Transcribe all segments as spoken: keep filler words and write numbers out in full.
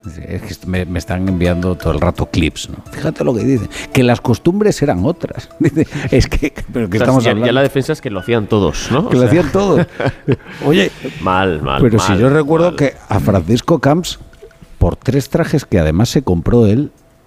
Es que me, me están enviando todo el rato clips, ¿no? Fíjate lo que dicen, que las costumbres eran otras. Es que, pero que o sea, estamos ya, hablando. Ya la defensa es que lo hacían todos, ¿no? Que o lo sea... hacían todos. Oye, mal, mal. Pero mal, si yo recuerdo mal. que a Francisco Camps, por tres trajes que además se compró él,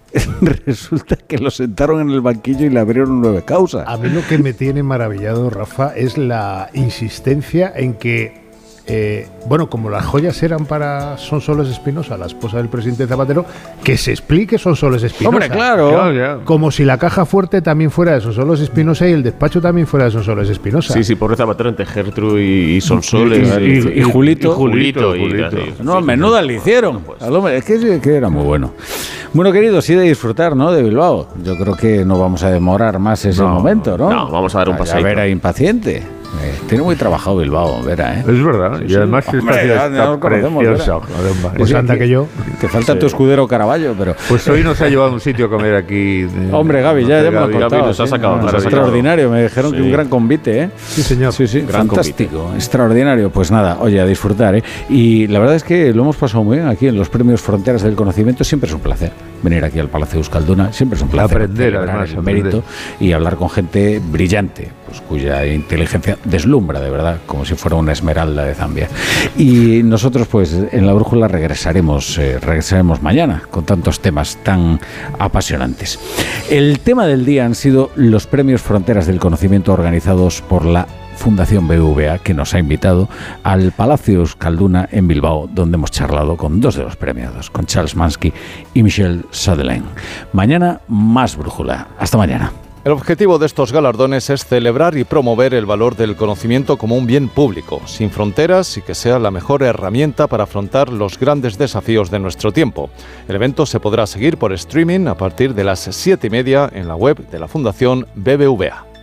resulta que lo sentaron en el banquillo y le abrieron nueve causas. A mí lo que me tiene maravillado, Rafa, es la insistencia en que Eh, bueno, como las joyas eran para Sonsoles Espinosa, la esposa del presidente Zapatero, que se explique Sonsoles Espinosa. Hombre, claro. Claro, ya. Como si la caja fuerte también fuera de Sonsoles Espinosa y el despacho también fuera de Sonsoles Espinosa. Sí, sí, pobre Zapatero entre Gertrude y, y Sonsoles. Y- y- y- y Julito. Y Julito. y- Julito. y- No, sí, menuda le hicieron. Pues. Al hombre, es que, que era muy bueno. Bueno, queridos, sí de disfrutar, ¿no? De Bilbao. Yo creo que no vamos a demorar más ese No, momento, ¿no? no, vamos a dar un Ya paseíto. Vera impaciente. Eh, tiene muy trabajado Bilbao, Vera, ¿eh? Es verdad. Sí, y sí. además Hombre, esta ciudad ya está nos conocemos, preciosa. ¿verdad? Además. Pues Sí, anda que yo. Te falta Sí. tu escudero Caraballo, pero... Pues hoy nos ha llevado a un sitio a comer aquí. de- Hombre, Gaby, ya, ya me lo Gaby. has contado. Gaby nos ha sí. sacado, nos ha sacado. Extraordinario, me dijeron Sí. que un gran convite, ¿eh? Sí, señor. Sí, sí, Gran fantástico, extraordinario. Pues nada, oye, a disfrutar, ¿eh? Y la verdad es que lo hemos pasado muy bien aquí en los premios Fronteras del Conocimiento. Siempre es un placer venir aquí al Palacio de Euskalduna, siempre es un placer Aprender, celebrar además, el aprender. mérito y hablar con gente brillante, pues cuya inteligencia deslumbra de verdad, como si fuera una esmeralda de Zambia. Y nosotros, pues, en La Brújula regresaremos, eh, regresaremos mañana con tantos temas tan apasionantes. El tema del día han sido los premios Fronteras del Conocimiento organizados por la Fundación B B V A, que nos ha invitado al Palacio Euskalduna en Bilbao, donde hemos charlado con dos de los premiados, con Charles Mansky y Michel Sutherland. Mañana más Brújula. Hasta mañana. El objetivo de estos galardones es celebrar y promover el valor del conocimiento como un bien público, sin fronteras, y que sea la mejor herramienta para afrontar los grandes desafíos de nuestro tiempo. El evento se podrá seguir por streaming a partir de las siete y media en la web de la Fundación B B V A.